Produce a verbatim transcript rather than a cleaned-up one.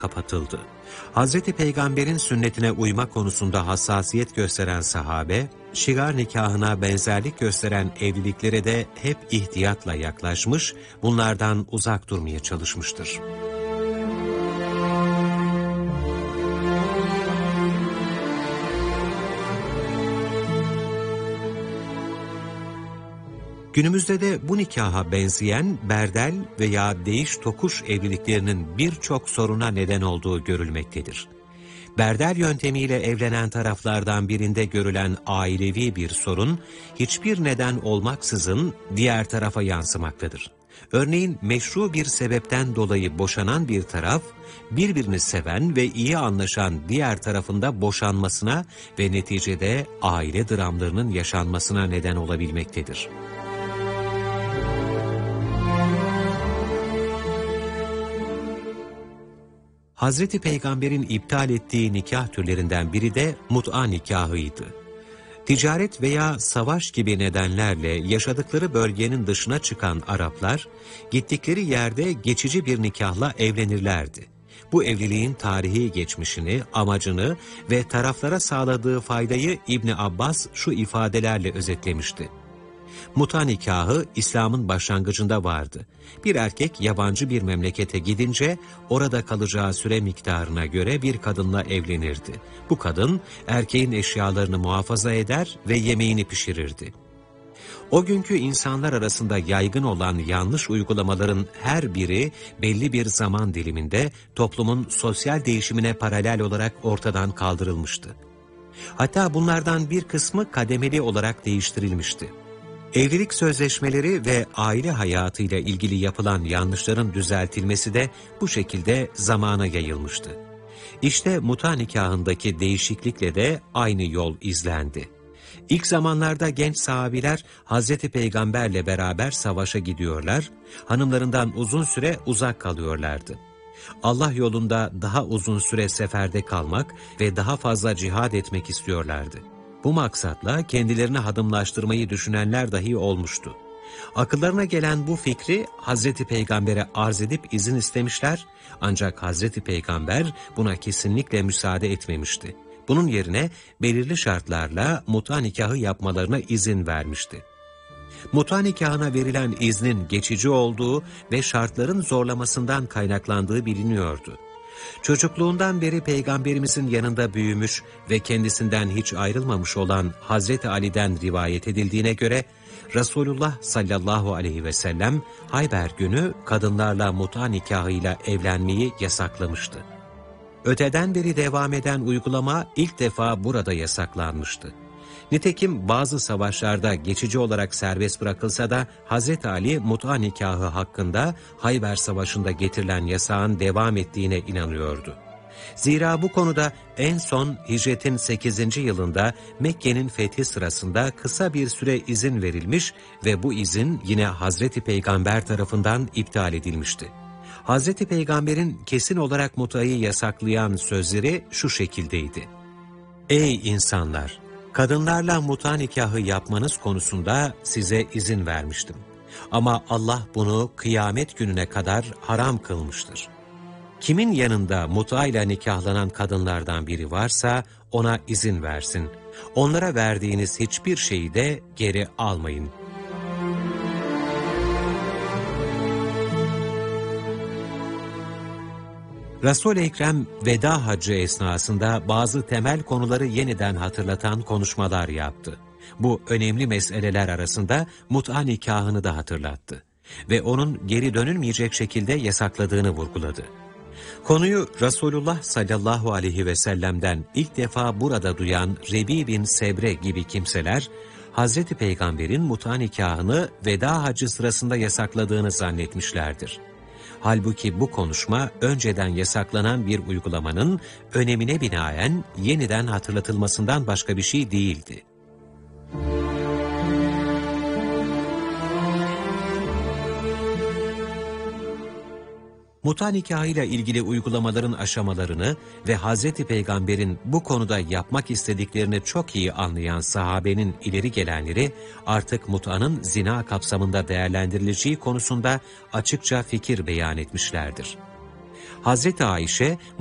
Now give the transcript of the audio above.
kapatıldı. Hazreti Peygamber'in sünnetine uyma konusunda hassasiyet gösteren sahabe, şigar nikahına benzerlik gösteren evliliklere de hep ihtiyatla yaklaşmış, bunlardan uzak durmaya çalışmıştır. Günümüzde de bu nikaha benzeyen berdel veya değiş tokuş evliliklerinin birçok soruna neden olduğu görülmektedir. Berdel yöntemiyle evlenen taraflardan birinde görülen ailevi bir sorun, hiçbir neden olmaksızın diğer tarafa yansımaktadır. Örneğin meşru bir sebepten dolayı boşanan bir taraf, birbirini seven ve iyi anlaşan diğer tarafında boşanmasına ve neticede aile dramlarının yaşanmasına neden olabilmektedir. Hazreti Peygamber'in iptal ettiği nikah türlerinden biri de mut'a nikahıydı. Ticaret veya savaş gibi nedenlerle yaşadıkları bölgenin dışına çıkan Araplar, gittikleri yerde geçici bir nikahla evlenirlerdi. Bu evliliğin tarihi geçmişini, amacını ve taraflara sağladığı faydayı İbni Abbas şu ifadelerle özetlemişti. Mut'a nikahı İslam'ın başlangıcında vardı. Bir erkek yabancı bir memlekete gidince orada kalacağı süre miktarına göre bir kadınla evlenirdi. Bu kadın erkeğin eşyalarını muhafaza eder ve yemeğini pişirirdi. O günkü insanlar arasında yaygın olan yanlış uygulamaların her biri belli bir zaman diliminde toplumun sosyal değişimine paralel olarak ortadan kaldırılmıştı. Hatta bunlardan bir kısmı kademeli olarak değiştirilmişti. Evlilik sözleşmeleri ve aile hayatıyla ilgili yapılan yanlışların düzeltilmesi de bu şekilde zamana yayılmıştı. İşte mut'a nikahındaki değişiklikle de aynı yol izlendi. İlk zamanlarda genç sahabiler Hazreti Peygamberle beraber savaşa gidiyorlar, hanımlarından uzun süre uzak kalıyorlardı. Allah yolunda daha uzun süre seferde kalmak ve daha fazla cihad etmek istiyorlardı. Bu maksatla kendilerini hadımlaştırmayı düşünenler dahi olmuştu. Akıllarına gelen bu fikri Hazreti Peygamber'e arz edip izin istemişler, ancak Hazreti Peygamber buna kesinlikle müsaade etmemişti. Bunun yerine belirli şartlarla mut'a nikahı yapmalarına izin vermişti. Mut'a nikahına verilen iznin geçici olduğu ve şartların zorlamasından kaynaklandığı biliniyordu. Çocukluğundan beri Peygamberimizin yanında büyümüş ve kendisinden hiç ayrılmamış olan Hazreti Ali'den rivayet edildiğine göre, Resulullah sallallahu aleyhi ve sellem Hayber günü kadınlarla mut'a nikahıyla evlenmeyi yasaklamıştı. Öteden beri devam eden uygulama ilk defa burada yasaklanmıştı. Nitekim bazı savaşlarda geçici olarak serbest bırakılsa da Hazreti Ali mut'a nikahı hakkında Hayber Savaşı'nda getirilen yasağın devam ettiğine inanıyordu. Zira bu konuda en son hicretin sekizinci yılında Mekke'nin fethi sırasında kısa bir süre izin verilmiş ve bu izin yine Hazreti Peygamber tarafından iptal edilmişti. Hazreti Peygamber'in kesin olarak mut'ayı yasaklayan sözleri şu şekildeydi: "Ey insanlar! Kadınlarla mut'a nikahı yapmanız konusunda size izin vermiştim. Ama Allah bunu kıyamet gününe kadar haram kılmıştır. Kimin yanında mut'a ile nikahlanan kadınlardan biri varsa ona izin versin. Onlara verdiğiniz hiçbir şeyi de geri almayın." Resul-i Ekrem veda haccı esnasında bazı temel konuları yeniden hatırlatan konuşmalar yaptı. Bu önemli meseleler arasında mut'a nikahını da hatırlattı ve onun geri dönülmeyecek şekilde yasakladığını vurguladı. Konuyu Resulullah sallallahu aleyhi ve sellem'den ilk defa burada duyan Rebi bin Sebre gibi kimseler, Hazreti Peygamber'in mut'a nikahını veda haccı sırasında yasakladığını zannetmişlerdir. Halbuki bu konuşma önceden yasaklanan bir uygulamanın önemine binaen yeniden hatırlatılmasından başka bir şey değildi. Mut'a nikahıyla ilgili uygulamaların aşamalarını ve Hazreti Peygamber'in bu konuda yapmak istediklerini çok iyi anlayan sahabenin ileri gelenleri artık mut'anın zina kapsamında değerlendirileceği konusunda açıkça fikir beyan etmişlerdir. Hazreti Ayşe